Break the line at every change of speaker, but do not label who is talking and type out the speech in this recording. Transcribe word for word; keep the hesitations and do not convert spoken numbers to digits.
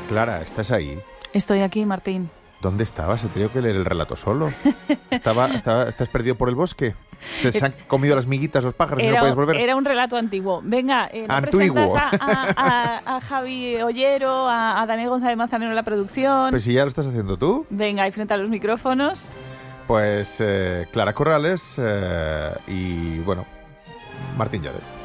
Clara, ¿estás ahí?
Estoy aquí, Martín.
¿Dónde estabas? He tenido que leer el relato solo. Estaba, estaba, ¿Estás perdido por el bosque? ¿Se, se han comido las miguitas los pájaros y no puedes volver?
Era un relato antiguo. Venga, eh, ¿no
Antiguo.
presentas a, a, a, a Javi Ollero, a, a Daniel González Manzanero en la producción?
Pues si ya lo estás haciendo tú.
Venga, ahí frente a los micrófonos.
Pues eh, Clara Corrales eh, y, bueno, Martín Lloret.